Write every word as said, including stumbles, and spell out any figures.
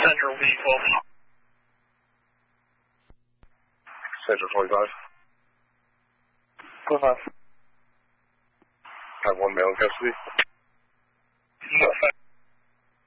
Central V twelve. Central twenty-five. twenty-five. Have one male in custody. No,